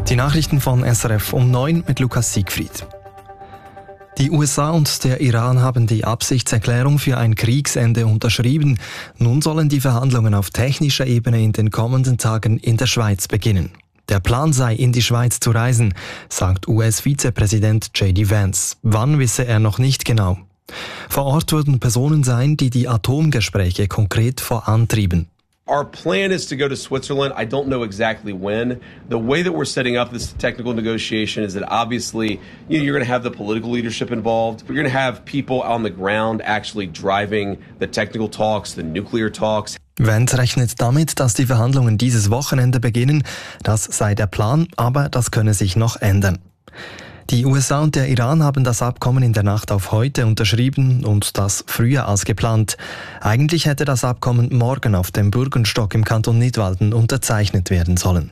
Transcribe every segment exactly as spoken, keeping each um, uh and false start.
Die Nachrichten von S R F um neun mit Lukas Siegfried. Die U S A und der Iran haben die Absichtserklärung für ein Kriegsende unterschrieben. Nun sollen die Verhandlungen auf technischer Ebene in den kommenden Tagen in der Schweiz beginnen. Der Plan sei, in die Schweiz zu reisen, sagt U S-Vizepräsident J D Vance. Wann wisse er noch nicht genau. Vor Ort würden Personen sein, die die Atomgespräche konkret vorantrieben. Our plan is to go to Switzerland. I don't know exactly when. The way that we're setting up this technical negotiation is that obviously, you know, you're going to have the political leadership involved. We're going to have people on the ground actually driving the technical talks, the nuclear talks. Vance rechnet damit, dass die Verhandlungen dieses Wochenende beginnen. Das sei der Plan, aber das könne sich noch ändern. Die U S A und der Iran haben das Abkommen in der Nacht auf heute unterschrieben und das früher als geplant. Eigentlich hätte das Abkommen morgen auf dem Bürgenstock im Kanton Nidwalden unterzeichnet werden sollen.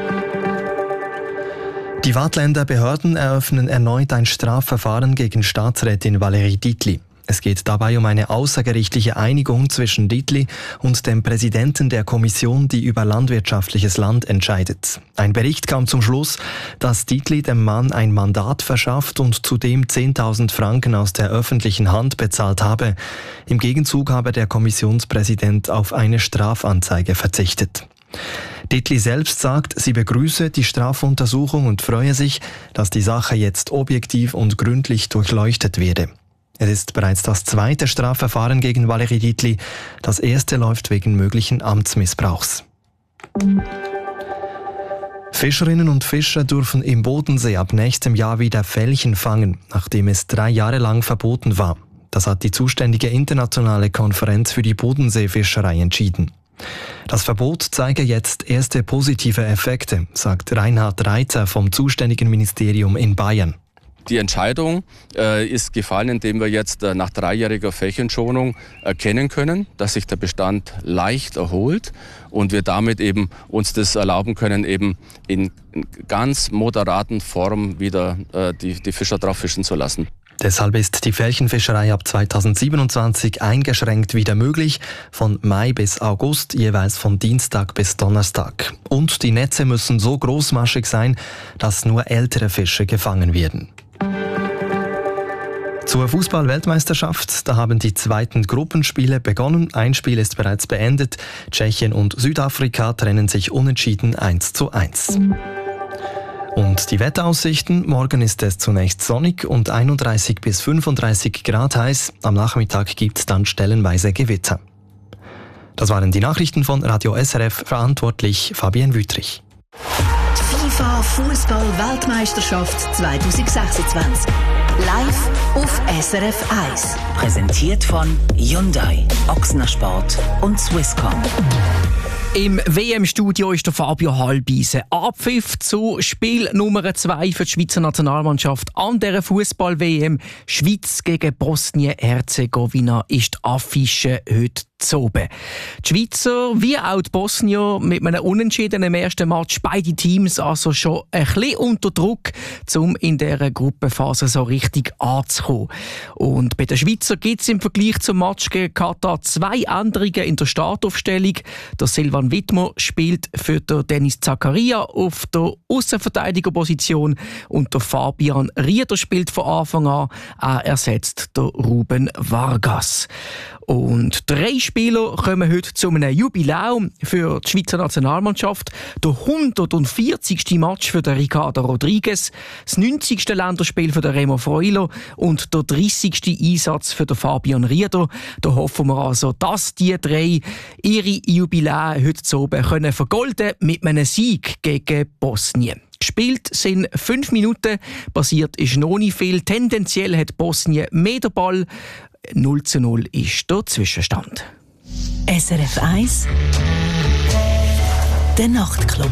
Die Waadtländer Behörden eröffnen erneut ein Strafverfahren gegen Staatsrätin Valérie Dietli. Es geht dabei um eine außergerichtliche Einigung zwischen Dietli und dem Präsidenten der Kommission, die über landwirtschaftliches Land entscheidet. Ein Bericht kam zum Schluss, dass Dietli dem Mann ein Mandat verschafft und zudem zehntausend Franken aus der öffentlichen Hand bezahlt habe. Im Gegenzug habe der Kommissionspräsident auf eine Strafanzeige verzichtet. Dietli selbst sagt, sie begrüße die Strafuntersuchung und freue sich, dass die Sache jetzt objektiv und gründlich durchleuchtet werde. Es ist bereits das zweite Strafverfahren gegen Valérie Dietli. Das erste läuft wegen möglichen Amtsmissbrauchs. Fischerinnen und Fischer dürfen im Bodensee ab nächstem Jahr wieder Felchen fangen, nachdem es drei Jahre lang verboten war. Das hat die zuständige internationale Konferenz für die Bodenseefischerei entschieden. Das Verbot zeige jetzt erste positive Effekte, sagt Reinhard Reiter vom zuständigen Ministerium in Bayern. Die Entscheidung äh, ist gefallen, indem wir jetzt äh, nach dreijähriger Flächenschonung erkennen können, dass sich der Bestand leicht erholt und wir damit eben uns das erlauben können, eben in, in ganz moderaten Form wieder äh, die, die Fischer drauf fischen zu lassen. Deshalb ist die Felchenfischerei ab zweitausendsiebenundzwanzig eingeschränkt wieder möglich, von Mai bis August, jeweils von Dienstag bis Donnerstag. Und die Netze müssen so großmaschig sein, dass nur ältere Fische gefangen werden. Zur Fußball-Weltmeisterschaft, da haben die zweiten Gruppenspiele begonnen. Ein Spiel ist bereits beendet. Tschechien und Südafrika trennen sich unentschieden eins zu eins. Und die Wetteraussichten: Morgen ist es zunächst sonnig und einunddreißig bis fünfunddreißig Grad heiß. Am Nachmittag gibt es dann stellenweise Gewitter. Das waren die Nachrichten von Radio S R F, verantwortlich Fabienne Wüttrich. FIFA Fußball-Weltmeisterschaft zwanzig sechsundzwanzig. Live auf S R F eins. Präsentiert von Hyundai, Ochsner Sport und Swisscom. Im W M-Studio ist der Fabio Halbise. Abpfiff zu Spiel Nummer zwei für die Schweizer Nationalmannschaft an dieser Fußball-W M. Schweiz gegen Bosnien-Herzegowina ist die Affische heute zu oben. Die Schweizer wie auch die Bosnier mit einem Unentschieden im ersten Match. Beide Teams also schon ein bisschen unter Druck, um in dieser Gruppenphase so richtig anzukommen. Und bei den Schweizer gibt es im Vergleich zum Match gegen Katar zwei Änderungen in der Startaufstellung. Der Silvan Wittmer spielt für den Dennis Zakaria auf der Aussenverteidigerposition und der Fabian Rieder spielt von Anfang an. Er ersetzt den Ruben Vargas. Und drei Spieler kommen heute zu einem Jubiläum für die Schweizer Nationalmannschaft. Der hundertvierzigste Match für den Ricardo Rodriguez, das neunzigste Länderspiel für den Remo Freuler und der dreißigste Einsatz für den Fabian Rieder. Da hoffen wir also, dass die drei ihre Jubiläen heute zu oben können vergolden mit einem Sieg gegen Bosnien. Gespielt sind fünf Minuten, passiert ist noch nicht viel. Tendenziell hat Bosnien mehr den Ball. null zu null ist der Zwischenstand. S R F eins, der Nachtclub.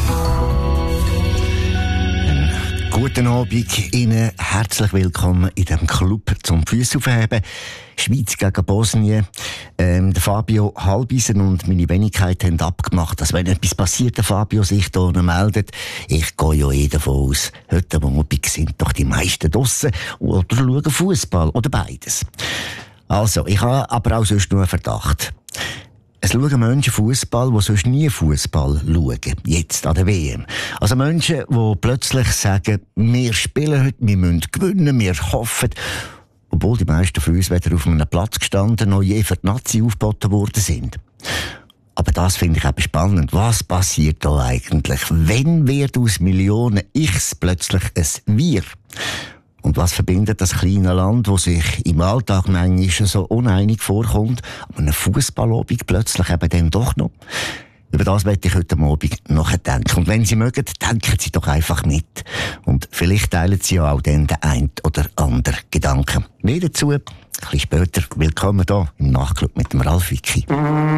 Guten Abend Ihnen, herzlich willkommen in dem Club zum Füße aufheben. Schweiz gegen Bosnien. Ähm, der Fabio Halbisen und meine Wenigkeit haben abgemacht, dass wenn etwas passiert, der Fabio sich hier meldet. Ich gehe ja eh davon aus, heute Abend sind doch die meisten draussen oder schauen Fußball oder beides. Also, ich habe aber auch sonst nur einen Verdacht. Es schauen Menschen Fußball, die sonst nie Fußball schauen. Jetzt an der W M. Also Menschen, die plötzlich sagen, wir spielen heute, wir müssen gewinnen, wir hoffen. Obwohl die meisten von uns weder auf einem Platz gestanden noch je für die Nazi aufgeboten worden sind. Aber das finde ich eben spannend. Was passiert da eigentlich? Wenn wird aus Millionen Ichs plötzlich ein Wir? Und was verbindet das kleine Land, das sich im Alltag manchmal so uneinig vorkommt, aber eine Fußballabend plötzlich eben dann doch noch? Über das möchte ich heute Abend nachdenken. Und wenn Sie mögen, denken Sie doch einfach mit. Und vielleicht teilen Sie ja auch dann den einen oder anderen Gedanken. Mehr dazu, ein bisschen später. Willkommen hier im Nachtclub mit dem Ralf Wicki.